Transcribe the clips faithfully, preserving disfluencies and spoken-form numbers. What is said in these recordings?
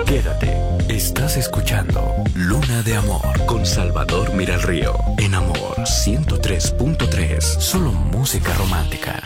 Quédate, estás escuchando Luna de Amor con Salvador Miralrío en Amor ciento tres punto tres, solo música romántica.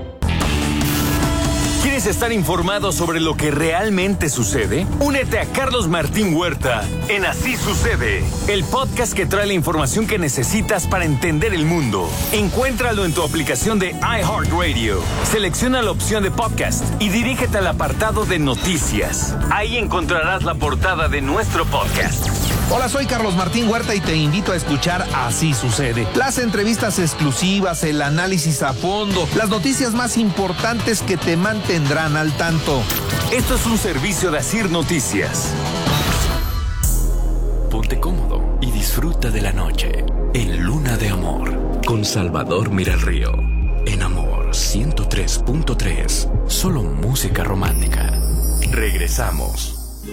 ¿Quieres estar informado sobre lo que realmente sucede? Únete a Carlos Martín Huerta en Así Sucede, el podcast que trae la información que necesitas para entender el mundo. Encuéntralo en tu aplicación de iHeartRadio. Selecciona la opción de podcast y dirígete al apartado de noticias. Ahí encontrarás la portada de nuestro podcast. Hola, soy Carlos Martín Huerta y te invito a escuchar Así Sucede. Las entrevistas exclusivas, el análisis a fondo, las noticias más importantes que te mantendrán al tanto. Esto es un servicio de Asir Noticias. Ponte cómodo y disfruta de la noche en Luna de Amor con Salvador Miralrío en Amor ciento tres punto tres, solo música romántica. Regresamos.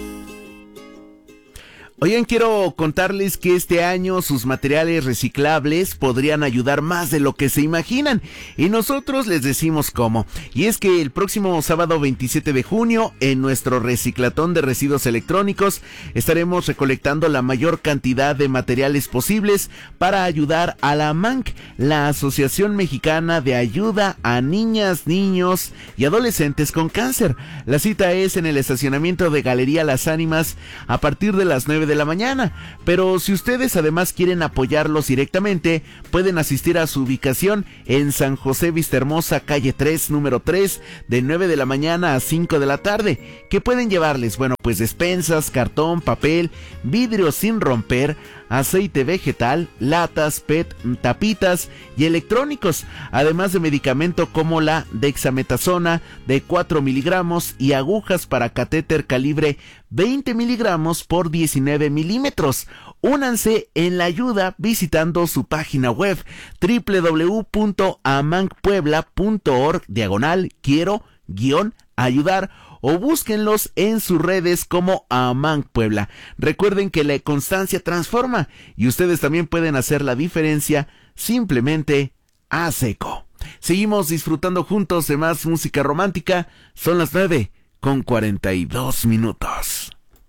Oigan, quiero contarles que este año sus materiales reciclables podrían ayudar más de lo que se imaginan, y nosotros les decimos cómo. Y es que el próximo sábado veintisiete de junio, en nuestro reciclatón de residuos electrónicos, estaremos recolectando la mayor cantidad de materiales posibles para ayudar a la M A N C, la Asociación Mexicana de Ayuda a Niñas, Niños y Adolescentes con Cáncer. La cita es en el estacionamiento de Galería Las Ánimas a partir de las nueve de la mañana, pero si ustedes además quieren apoyarlos directamente, pueden asistir a su ubicación en San José Vistahermosa, calle tres, número tres, de nueve de la mañana a cinco de la tarde. ¿Qué pueden llevarles? Bueno, pues despensas, cartón, papel, vidrio sin romper, aceite vegetal, latas, P E T, tapitas y electrónicos, además de medicamento como la dexametasona de cuatro miligramos y agujas para catéter calibre veinte miligramos por diecinueve milímetros. Únanse en la ayuda visitando su página web doble u doble u doble u punto amancpuebla punto org diagonal quiero guión ayudar, o búsquenlos en sus redes como A M A N C Puebla. Recuerden que la constancia transforma y ustedes también pueden hacer la diferencia simplemente a seco. Seguimos disfrutando juntos de más música romántica. Son las nueve con cuarenta y dos minutos.